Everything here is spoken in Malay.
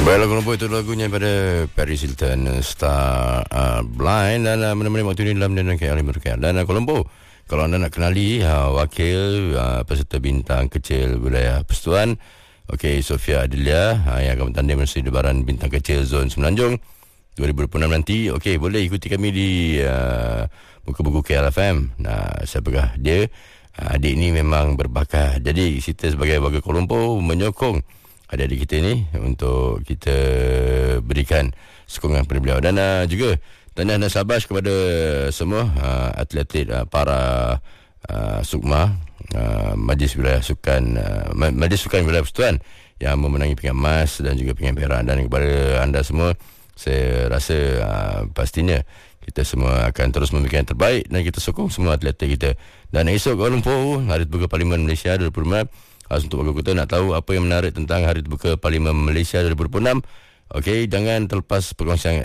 Baiklah, Kuala Lumpur itu lagunya pada Paris Hilton, Star Blind, dan menemani waktu ini dalam dan KL Mereka. Dan Kuala Lumpur, kalau anda nak kenali wakil peserta bintang kecil wilayah Persatuan, okey, Sofia Adelia yang akan bertanding bersama Debaran Bintang Kecil Zon Semenanjung 2026 nanti. Okey, boleh ikuti kami di buku-buku KLFM. Nah, siapakah dia? Adik ni memang berbakat. Jadi kita sebagai warga Kuala Lumpur menyokong adik-adik kita ni untuk kita berikan sokongan kepada beliau. Dan juga tahniah dan syabas kepada semua atlet para Sukma, Majlis Wilayah Sukan Majlis Sukan Wilayah Persatuan yang memenangi pingat emas dan juga pingat perak. Dan kepada anda semua, saya rasa pastinya kita semua akan terus memberikan yang terbaik dan kita sokong semua atlet kita. Dan esok Kuala Lumpur, Hari Terbuka Parlimen Malaysia 2026. Untuk warga kota nak tahu apa yang menarik tentang Hari Terbuka Parlimen Malaysia 2026, okey, jangan terlepas perkongsian